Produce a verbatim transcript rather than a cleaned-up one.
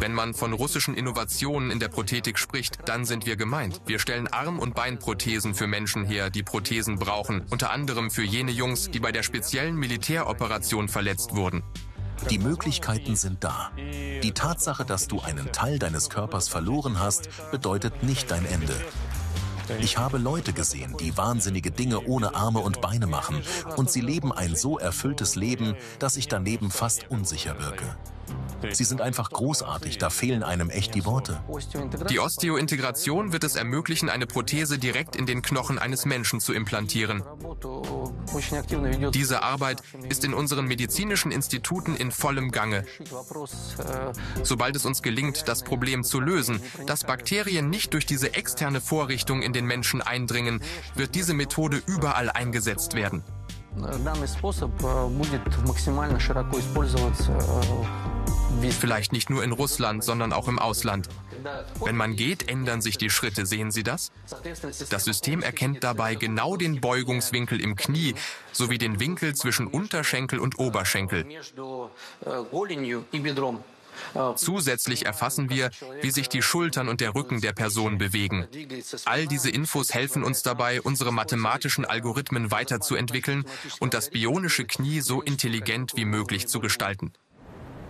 Wenn man von russischen Innovationen in der Prothetik spricht, dann sind wir gemeint. Wir stellen Arm- und Beinprothesen für Menschen her, die Prothesen brauchen. Unter anderem für jene Jungs, die bei der speziellen Militäroperation verletzt wurden. Die Möglichkeiten sind da. Die Tatsache, dass du einen Teil deines Körpers verloren hast, bedeutet nicht dein Ende. Ich habe Leute gesehen, die wahnsinnige Dinge ohne Arme und Beine machen, und sie leben ein so erfülltes Leben, dass ich daneben fast unsicher wirke. Sie sind einfach großartig, da fehlen einem echt die Worte. Die Osteointegration wird es ermöglichen, eine Prothese direkt in den Knochen eines Menschen zu implantieren. Diese Arbeit ist in unseren medizinischen Instituten in vollem Gange. Sobald es uns gelingt, das Problem zu lösen, dass Bakterien nicht durch diese externe Vorrichtung in den Menschen eindringen, wird diese Methode überall eingesetzt werden. Vielleicht nicht nur in Russland, sondern auch im Ausland. Wenn man geht, ändern sich die Schritte. Sehen Sie das? Das System erkennt dabei genau den Beugungswinkel im Knie sowie den Winkel zwischen Unterschenkel und Oberschenkel. Zusätzlich erfassen wir, wie sich die Schultern und der Rücken der Person bewegen. All diese Infos helfen uns dabei, unsere mathematischen Algorithmen weiterzuentwickeln und das bionische Knie so intelligent wie möglich zu gestalten.